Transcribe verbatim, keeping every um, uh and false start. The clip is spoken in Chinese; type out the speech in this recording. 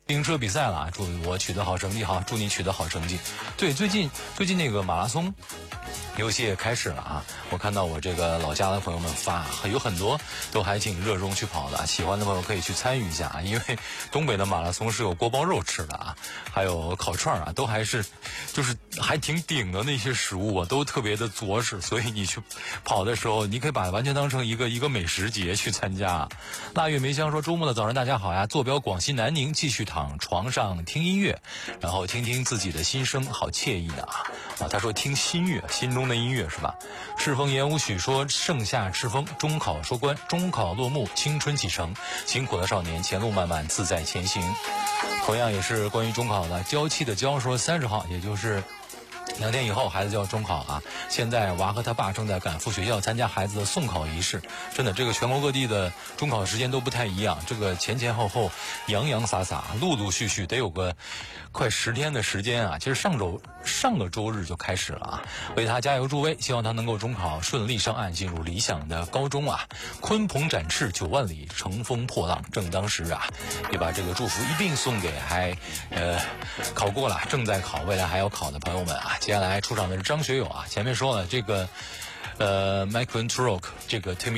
自行车比赛了啊，祝我取得好成绩，好，祝你取得好成绩。对，最近最近那个马拉松游戏也开始了啊！我看到我这个老家的朋友们发，有很多都还挺热衷去跑的，喜欢的朋友可以去参与一下啊！因为东北的马拉松是有锅包肉吃的啊，还有烤串啊，都还是就是还挺顶的那些食物啊，都特别的着实，所以你去跑的时候，你可以把它完全当成一个一个美食节去参加。腊月梅香说，周末的早上大家好呀，坐标广西南宁，继续躺床上听音乐，然后听听自己的心声，好惬意的啊！啊，他说听心乐，心中的音乐是吧？赤峰言无许说，盛夏赤峰，中考收官，中考落幕，青春启程，辛苦的少年，前路漫漫，自在前行。同样也是关于中考的，娇气的娇说三十号，也就是两天以后孩子就要中考啊！现在娃和他爸正在赶赴学校参加孩子的送考仪式。真的，这个全国各地的中考时间都不太一样，这个前前后后洋洋洒洒陆陆续续得有个快十天的时间啊！其实上周上个周日就开始了啊！为他加油助威，希望他能够中考顺利上岸，进入理想的高中啊！鲲鹏展翅九万里，乘风破浪正当时啊！也把这个祝福一并送给还呃考过了、正在考、未来还要考的朋友们啊！接下来出场的是张学友啊，前面说了这个，呃 ，Mike Ventura 这个 Timmy